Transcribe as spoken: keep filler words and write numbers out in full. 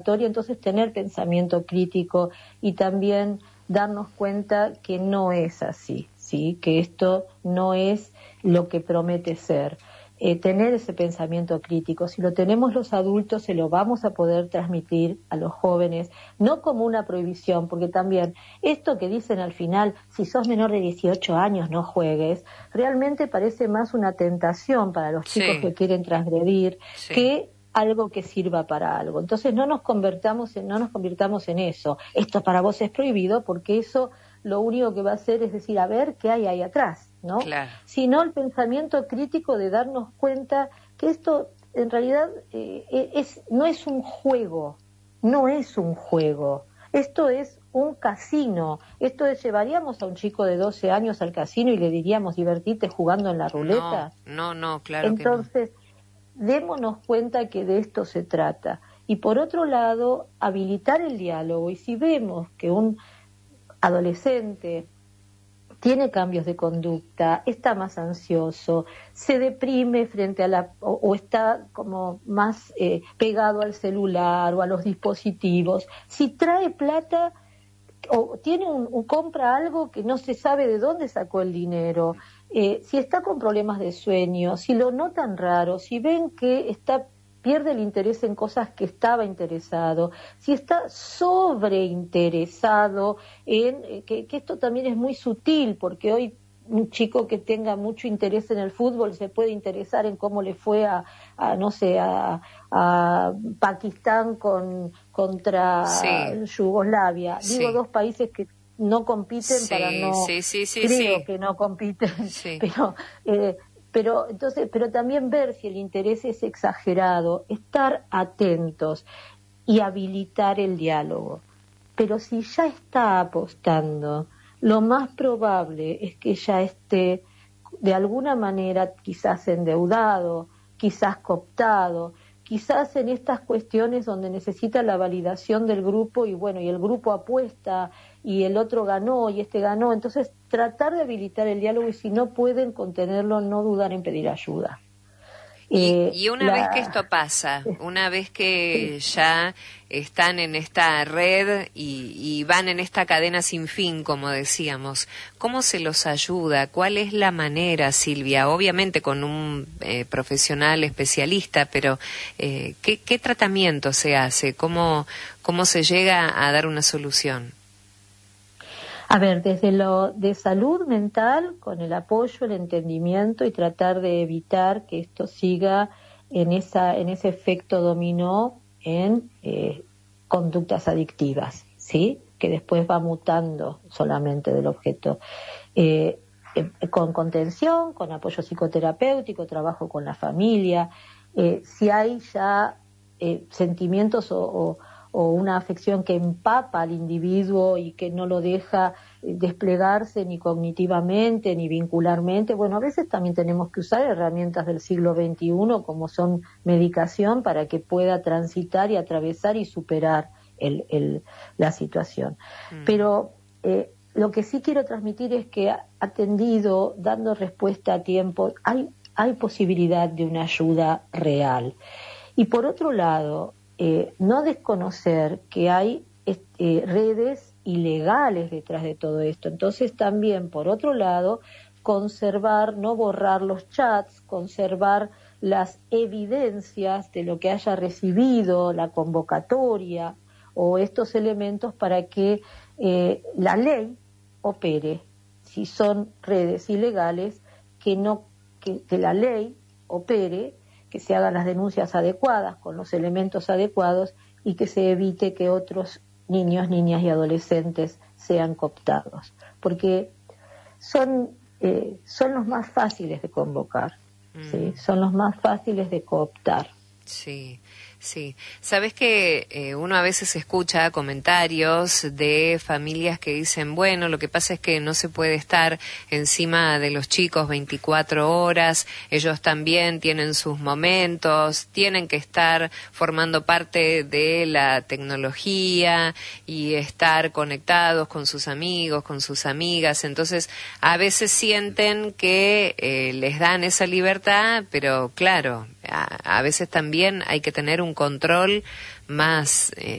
convocatoria, entonces tener pensamiento crítico y también darnos cuenta que no es así, ¿sí? Que esto no es lo que promete ser. Eh, tener ese pensamiento crítico, si lo tenemos los adultos, se lo vamos a poder transmitir a los jóvenes, no como una prohibición, porque también esto que dicen al final, si sos menor de dieciocho años no juegues, realmente parece más una tentación para los chicos Sí. que quieren transgredir, Sí. que algo que sirva para algo. Entonces no nos convertamos en, no nos convirtamos en eso, esto para vos es prohibido, porque eso lo único que va a hacer es decir, a ver qué hay ahí atrás, ¿no? Claro. Sino el pensamiento crítico de darnos cuenta que esto en realidad eh, es, no es un juego, no es un juego, esto es un casino, esto es, llevaríamos a un chico de doce años al casino y le diríamos divertite jugando en la ruleta. No, no, no, claro Entonces, que no. Démonos cuenta que de esto se trata. Y por otro lado, habilitar el diálogo, y si vemos que un adolescente tiene cambios de conducta, está más ansioso, se deprime frente a la o, o está como más eh, pegado al celular o a los dispositivos, si trae plata o tiene un, un compra algo que no se sabe de dónde sacó el dinero, eh, si está con problemas de sueño, si lo notan raro, si ven que está pierde el interés en cosas que estaba interesado, si está sobreinteresado en, eh, que, que esto también es muy sutil, porque hoy un chico que tenga mucho interés en el fútbol se puede interesar en cómo le fue a, a no sé, a, a Pakistán con, contra sí. Yugoslavia. Sí. Digo dos países que no compiten sí, para no, sí, sí, sí, creo sí. que no compiten, Sí. pero... Eh, Pero entonces, pero también ver si el interés es exagerado, estar atentos y habilitar el diálogo. Pero si ya está apostando, lo más probable es que ya esté de alguna manera quizás endeudado, quizás cooptado, quizás en estas cuestiones donde necesita la validación del grupo y bueno, y el grupo apuesta y el otro ganó y este ganó, entonces tratar de habilitar el diálogo y si no pueden contenerlo, no dudar en pedir ayuda. Y, Eh, y una la... vez que esto pasa, una vez que sí. ya están en esta red y, y van en esta cadena sin fin, como decíamos, ¿cómo se los ayuda? ¿Cuál es la manera, Silvia? Obviamente con un eh, profesional especialista, pero eh, ¿qué, qué tratamiento se hace? ¿Cómo, cómo se llega a dar una solución? A ver, desde lo de salud mental, con el apoyo, el entendimiento y tratar de evitar que esto siga en esa en ese efecto dominó en eh, conductas adictivas, ¿sí? Que después va mutando solamente del objeto. Eh, eh, con contención, con apoyo psicoterapéutico, trabajo con la familia. Eh, si hay ya eh, sentimientos o, o o una afección que empapa al individuo y que no lo deja desplegarse ni cognitivamente ni vincularmente, bueno, a veces también tenemos que usar herramientas del siglo veintiuno como son medicación para que pueda transitar y atravesar y superar el, el, la situación. Mm. Pero eh, lo que sí quiero transmitir es que atendido, dando respuesta a tiempo, hay, hay posibilidad de una ayuda real. Y por otro lado, Eh, no desconocer que hay eh, redes ilegales detrás de todo esto. Entonces también, por otro lado, conservar, no borrar los chats, conservar las evidencias de lo que haya recibido, la convocatoria o estos elementos para que eh, la ley opere. Si son redes ilegales, que, no, que, que la ley opere, que se hagan las denuncias adecuadas, con los elementos adecuados y que se evite que otros niños, niñas y adolescentes sean cooptados, porque son, eh, son los más fáciles de convocar, mm. ¿sí? Son los más fáciles de cooptar. Sí. Sí, sabes que eh, uno a veces escucha comentarios de familias que dicen, bueno, lo que pasa es que no se puede estar encima de los chicos veinticuatro horas, ellos también tienen sus momentos, tienen que estar formando parte de la tecnología y estar conectados con sus amigos, con sus amigas, entonces a veces sienten que eh, les dan esa libertad, pero claro, a, a veces también hay que tener un control más eh,